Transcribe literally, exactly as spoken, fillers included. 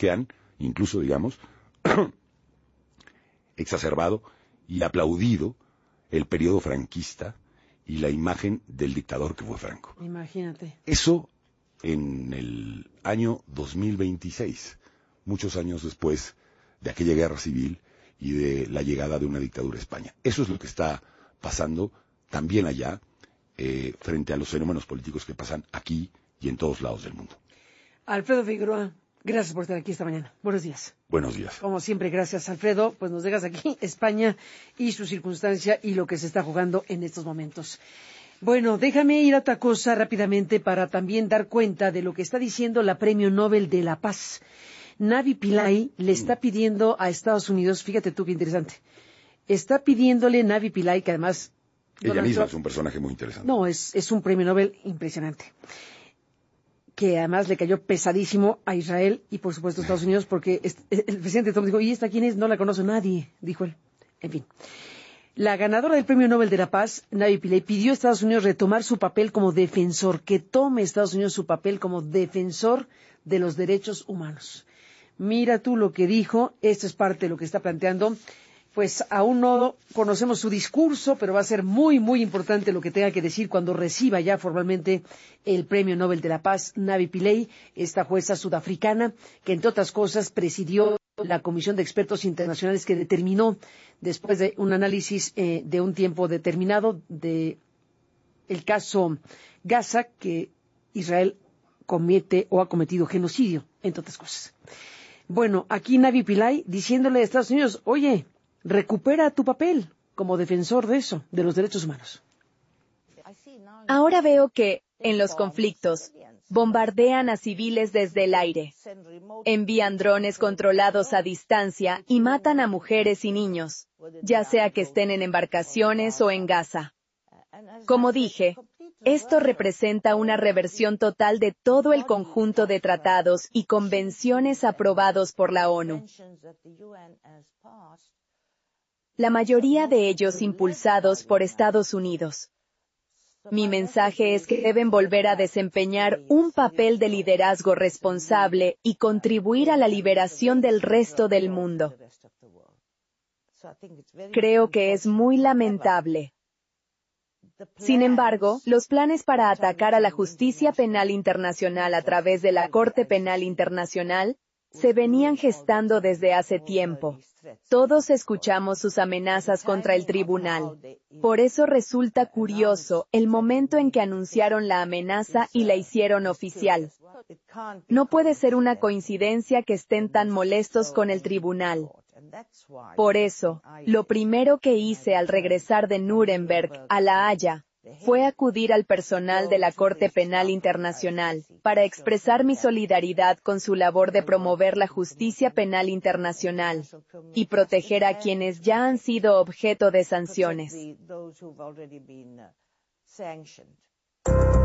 que han, incluso digamos, exacerbado y aplaudido el periodo franquista y la imagen del dictador que fue Franco. Imagínate. Eso en el año dos mil veintiséis, muchos años después de aquella guerra civil y de la llegada de una dictadura a España. Eso es lo que está pasando también allá, eh, frente a los fenómenos políticos que pasan aquí y en todos lados del mundo. Alfredo Figueroa, gracias por estar aquí esta mañana. Buenos días. Buenos días. Como siempre, gracias, Alfredo. Pues nos dejas aquí España y su circunstancia y lo que se está jugando en estos momentos. Bueno, déjame ir a otra cosa rápidamente para también dar cuenta de lo que está diciendo la Premio Nobel de la Paz. Navi Pillay le está pidiendo a Estados Unidos, fíjate tú qué interesante, está pidiéndole Navi Pillay, que además... Ella Donald misma Trump, es un personaje muy interesante. No, es, es un premio Nobel impresionante, que además le cayó pesadísimo a Israel y por supuesto a Estados Unidos, porque el presidente Trump dijo, ¿y esta quién es? No la conoce nadie, dijo él. En fin. La ganadora del Premio Nobel de la Paz, Navi Pillay, pidió a Estados Unidos retomar su papel como defensor, que tome Estados Unidos su papel como defensor de los derechos humanos. Mira tú lo que dijo, esto es parte de lo que está planteando. Pues aún no conocemos su discurso, pero va a ser muy, muy importante lo que tenga que decir cuando reciba ya formalmente el Premio Nobel de la Paz, Navi Pillay, esta jueza sudafricana, que entre otras cosas presidió la Comisión de Expertos Internacionales que determinó, después de un análisis eh, de un tiempo determinado, de el caso Gaza, que Israel comete o ha cometido genocidio, entre otras cosas. Bueno, aquí Navi Pillay diciéndole a Estados Unidos, oye, recupera tu papel como defensor de eso, de los derechos humanos. Ahora veo que, en los conflictos, bombardean a civiles desde el aire, envían drones controlados a distancia y matan a mujeres y niños, ya sea que estén en embarcaciones o en Gaza. Como dije, esto representa una reversión total de todo el conjunto de tratados y convenciones aprobados por la ONU. La mayoría de ellos impulsados por Estados Unidos. Mi mensaje es que deben volver a desempeñar un papel de liderazgo responsable y contribuir a la liberación del resto del mundo. Creo que es muy lamentable. Sin embargo, los planes para atacar a la justicia penal internacional a través de la Corte Penal Internacional se venían gestando desde hace tiempo. Todos escuchamos sus amenazas contra el tribunal. Por eso resulta curioso el momento en que anunciaron la amenaza y la hicieron oficial. No puede ser una coincidencia que estén tan molestos con el tribunal. Por eso, lo primero que hice al regresar de Nuremberg a La Haya fue acudir al personal de la Corte Penal Internacional para expresar mi solidaridad con su labor de promover la justicia penal internacional y proteger a quienes ya han sido objeto de sanciones.